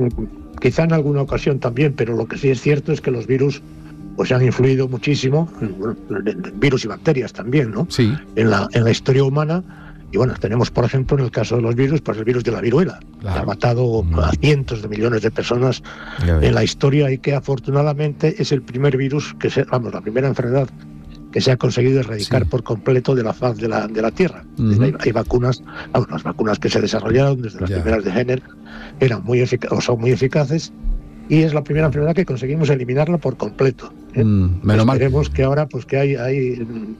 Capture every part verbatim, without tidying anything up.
quizá en alguna ocasión también, pero lo que sí es cierto es que los virus pues han influido muchísimo, virus y bacterias también, ¿no? Sí. En la, en la historia humana. Y bueno, tenemos, por ejemplo, en el caso de los virus, pues el virus de la viruela, Claro. que ha matado Mm. a cientos de millones de personas en la historia y que afortunadamente es el primer virus, que se, vamos, la primera enfermedad que se ha conseguido erradicar Sí. por completo de la faz de la, de la Tierra. Uh-huh. Hay, hay vacunas, vamos, las vacunas que se desarrollaron desde las Ya. primeras de Jenner eran muy efic- o son muy eficaces, y es la primera enfermedad que conseguimos eliminarla por completo. ¿eh? Mm, menos mal. Esperemos que ahora, pues que hay, hay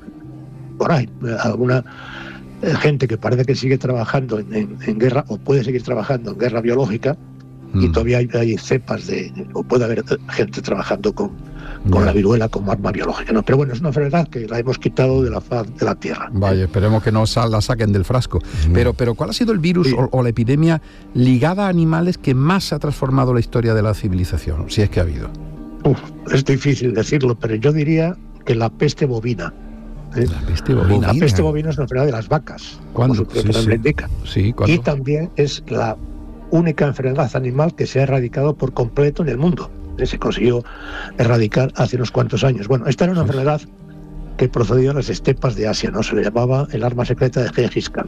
mm, por ahí alguna eh, gente que parece que sigue trabajando en, en, en guerra, o puede seguir trabajando en guerra biológica, Mm. y todavía hay, hay cepas de, o puede haber gente trabajando con, con Ya. la viruela como arma biológica, ¿no? Pero bueno, es una enfermedad que la hemos quitado de la faz de la Tierra. Vaya, esperemos que no sal- la saquen del frasco. Mm. Pero, pero ¿cuál ha sido el virus Sí. o, o la epidemia ligada a animales que más ha transformado la historia de la civilización? Si es que ha habido. Uf, es difícil decirlo, pero yo diría que la peste bovina. ¿eh? La peste bovina. La peste bovina es una enfermedad de las vacas, ¿Cuándo? como su propio Sí, nombre sí. indica. Sí, ¿cuándo? Y también es la única enfermedad animal que se ha erradicado por completo en el mundo. Se consiguió erradicar hace unos cuantos años. Bueno, esta era una Sí. enfermedad que procedía de las estepas de Asia, ¿no? Se le llamaba el arma secreta de Gengis Khan.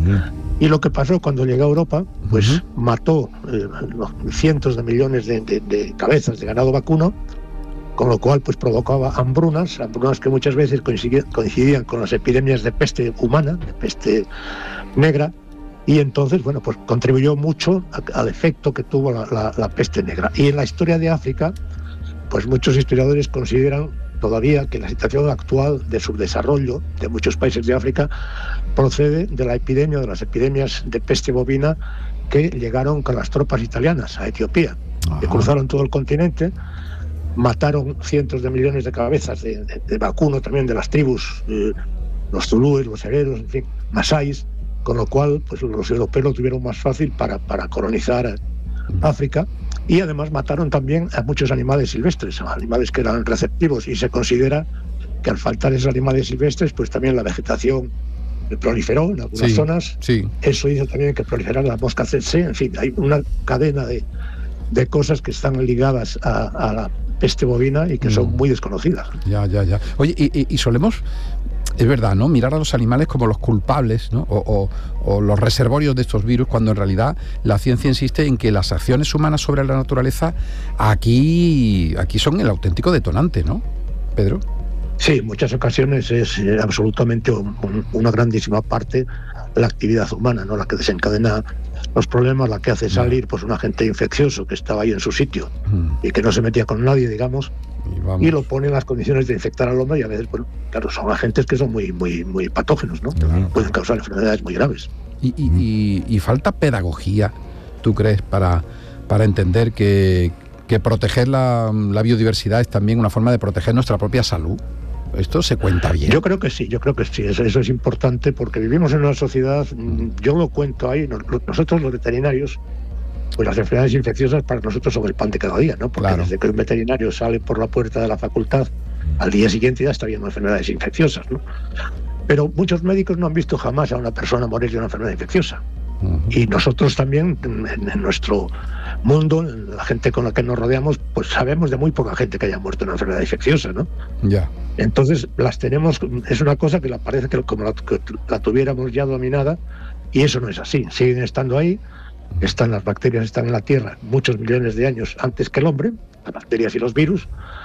Mm. Y lo que pasó cuando llegó a Europa, pues Ujú. mató eh, los cientos de millones de, de- de cabezas de ganado vacuno, con lo cual pues provocaba hambrunas, hambrunas que muchas veces coincidían, coincidían con las epidemias de peste humana, de peste negra, y entonces, bueno, pues contribuyó mucho a- al efecto que tuvo la, la- la peste negra. Y en la historia de África, pues muchos historiadores consideran todavía que la situación actual de subdesarrollo de muchos países de África procede de la epidemia, de las epidemias de peste bovina que llegaron con las tropas italianas a Etiopía, que Ajá. cruzaron todo el continente, mataron cientos de millones de cabezas de, de- de vacuno también de las tribus, eh, los zulúes, los hereros, en fin, masáis, con lo cual pues los europeos lo tuvieron más fácil para, para colonizar eh, África, y además mataron también a muchos animales silvestres, a animales que eran receptivos, y se considera que al faltar esos animales silvestres, pues también la vegetación proliferó en algunas Sí, zonas. sí. Eso hizo también que proliferaran las moscas tsetse. En fin, hay una cadena de, de cosas que están ligadas a, a la peste bovina y que son Mm. muy desconocidas. Ya, ya, ya. Oye, y, y- y solemos, es verdad, ¿no? Mirar a los animales como los culpables, ¿no? O, o- o los reservorios de estos virus, cuando en realidad la ciencia insiste en que las acciones humanas sobre la naturaleza aquí, aquí son el auténtico detonante, ¿no, Pedro? Sí, en muchas ocasiones es eh, absolutamente un- un- una grandísima parte la actividad humana, ¿no? La que desencadena los problemas, la que hace salir pues un agente infeccioso que estaba ahí en su sitio Mm, y que no se metía con nadie, digamos, y vamos. y lo pone en las condiciones de infectar al hombre, y a veces, bueno, claro, son agentes que son muy, muy, muy patógenos, ¿no? Claro. Pueden causar enfermedades muy graves. Y, y- y- y falta pedagogía, ¿tú crees, para, para entender que, que proteger la, la biodiversidad es también una forma de proteger nuestra propia salud? ¿Esto se cuenta bien? Yo creo que sí, yo creo que sí, eso, eso es importante porque vivimos en una sociedad, mm, yo lo cuento ahí, nos- nosotros los veterinarios, pues las enfermedades infecciosas para nosotros son el pan de cada día, ¿no? Porque Claro. desde que un veterinario sale por la puerta de la facultad, al día siguiente ya está viendo enfermedades infecciosas, ¿no? Pero muchos médicos no han visto jamás a una persona morir de una enfermedad infecciosa. Ujú. Y nosotros también, en, en nuestro mundo, en la gente con la que nos rodeamos, pues sabemos de muy poca gente que haya muerto de una enfermedad infecciosa, ¿no? Ya. Entonces las tenemos, es una cosa que la parece que como la, que la tuviéramos ya dominada, y eso no es así, siguen estando ahí, están las bacterias, están en la Tierra muchos millones de años antes que el hombre, las bacterias y los virus,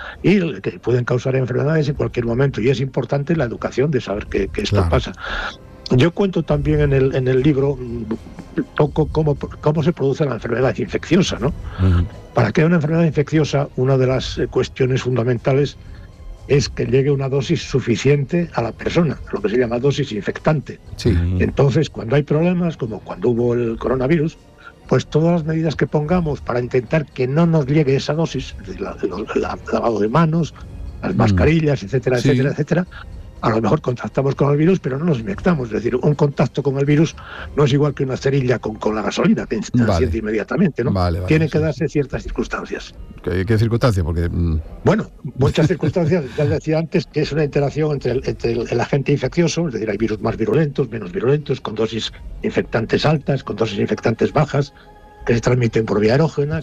y que pueden causar enfermedades en cualquier momento, y es importante la educación de saber que, que esto Claro. pasa. Yo cuento también en el, en el libro un poco cómo, cómo se produce la enfermedad infecciosa, ¿no? Ujú. Para que haya una enfermedad infecciosa, una de las eh, cuestiones fundamentales es que llegue una dosis suficiente a la persona, lo que se llama dosis infectante. Sí. Entonces, cuando hay problemas, como cuando hubo el coronavirus, pues todas las medidas que pongamos para intentar que no nos llegue esa dosis, es decir, la- el la- lavado de manos, las Mm. mascarillas, etcétera, Sí. etcétera, etcétera, a lo mejor contactamos con el virus, pero no nos infectamos. Es decir, un contacto con el virus no es igual que una cerilla con, con la gasolina, que se Vale. siente inmediatamente, ¿no? Vale, vale, Tiene sí, que sí. darse ciertas circunstancias. ¿Qué, qué circunstancia? Porque mm, Bueno, muchas circunstancias, ya decía antes, que es una interacción entre, el, entre el, el agente infeccioso, es decir, hay virus más virulentos, menos virulentos, con dosis infectantes altas, con dosis infectantes bajas, que se transmiten por vía aerógena,